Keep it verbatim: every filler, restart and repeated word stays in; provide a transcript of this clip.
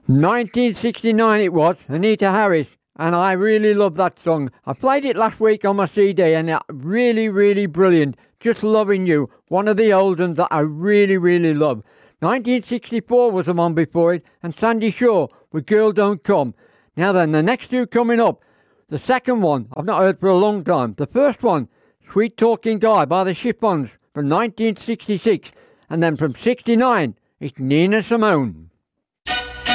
nineteen sixty-nine it was, Anita Harris, and I really love that song. I played it last week on my C D and it's really, really brilliant. Just Loving You, one of the old ones that I really, really love. nineteen sixty-four was the one before it, and Sandy Shaw with Girl Don't Come. Now then, the next two coming up. The second one, I've not heard for a long time. The first one, Sweet Talking Guy by the Chiffons from nineteen sixty-six. And then from sixty-nine, it's Nina Simone.